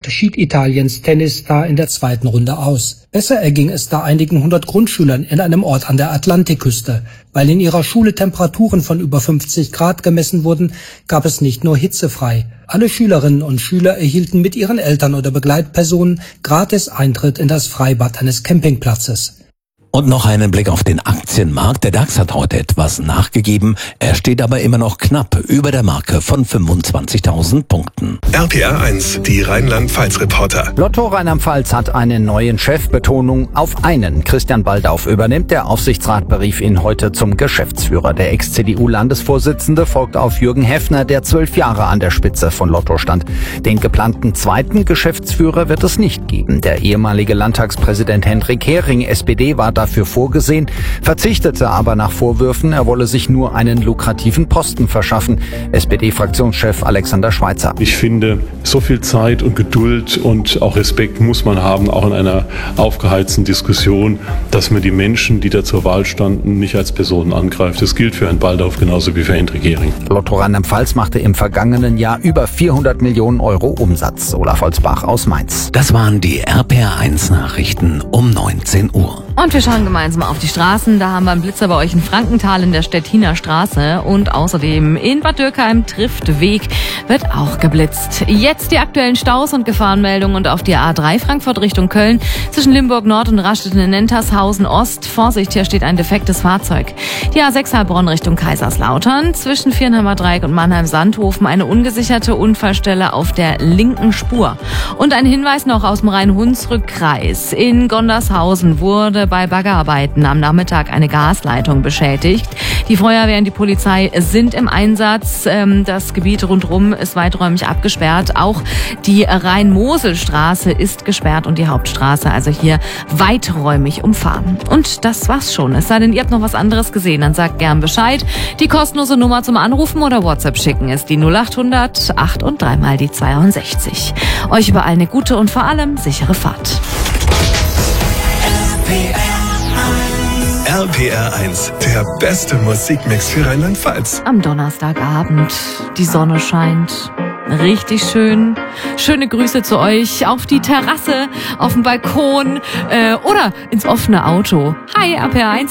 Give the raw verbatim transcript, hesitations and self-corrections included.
schied Italiens Tennisstar in der zweiten Runde aus. Besser erging es da einigen hundert Grundschülern in einem Ort an der Atlantikküste. Weil in ihrer Schule Temperaturen von über fünfzig Grad gemessen wurden, gab es nicht nur hitzefrei. Alle Schülerinnen und Schüler erhielten mit ihren Eltern oder Begleitpersonen gratis Eintritt in das Freibad eines Campingplatzes. Und noch einen Blick auf den Aktienmarkt. Der DAX hat heute etwas nachgegeben. Er steht aber immer noch knapp über der Marke von fünfundzwanzigtausend Punkten. R P R eins, die Rheinland-Pfalz-Reporter. Lotto Rheinland-Pfalz hat einen neuen Chef. Betonung auf einen. Christian Baldauf übernimmt. Der Aufsichtsrat berief ihn heute zum Geschäftsführer. Der Ex-C D U-Landesvorsitzende folgt auf Jürgen Heffner, der zwölf Jahre an der Spitze von Lotto stand. Den geplanten zweiten Geschäftsführer wird es nicht geben. Der ehemalige Landtagspräsident Hendrik Hering, S P D, war dafür vorgesehen, verzichtete aber nach Vorwürfen, er wolle sich nur einen lukrativen Posten verschaffen. S P D-Fraktionschef Alexander Schweitzer. Ich finde, so viel Zeit und Geduld und auch Respekt muss man haben, auch in einer aufgeheizten Diskussion, dass man die Menschen, die da zur Wahl standen, nicht als Personen angreift. Das gilt für Herrn Baldauf genauso wie für Hendrik Hering. Lotto Rheinland-Pfalz machte im vergangenen Jahr über vierhundert Millionen Euro Umsatz. Olaf Holzbach aus Mainz. Das waren die R P R eins Nachrichten um neunzehn Uhr. Und wir schauen gemeinsam auf die Straßen. Da haben wir einen Blitzer bei euch in Frankenthal in der Stettiner Straße. Und außerdem in Bad Dürkheim trifft Weg wird auch geblitzt. Jetzt die aktuellen Staus und Gefahrenmeldungen und auf die A drei Frankfurt Richtung Köln zwischen Limburg Nord und Raststätten in Nentershausen Ost. Vorsicht, hier steht ein defektes Fahrzeug. Die A sechs Heilbronn Richtung Kaiserslautern zwischen Vierenheimer Dreieck und Mannheim-Sandhofen eine ungesicherte Unfallstelle auf der linken Spur. Und ein Hinweis noch aus dem Rhein-Hunsrück-Kreis. In Gondershausen wurde bei Baggerarbeiten am Nachmittag eine Gasleitung beschädigt. Die Feuerwehr und die Polizei sind im Einsatz. Das Gebiet rundherum ist weiträumig abgesperrt. Auch die Rhein-Mosel-Straße ist gesperrt und die Hauptstraße also hier weiträumig umfahren. Und das war's schon. Es sei denn, ihr habt noch was anderes gesehen, dann sagt gern Bescheid. Die kostenlose Nummer zum Anrufen oder WhatsApp schicken ist die null achthundert acht und dreimal die zweiundsechzig. Euch überall eine gute und vor allem sichere Fahrt. R P R eins, der beste Musikmix für Rheinland-Pfalz. Am Donnerstagabend, die Sonne scheint, richtig schön. Schöne Grüße zu euch auf die Terrasse, auf dem Balkon äh, oder ins offene Auto. Hi, R P R eins.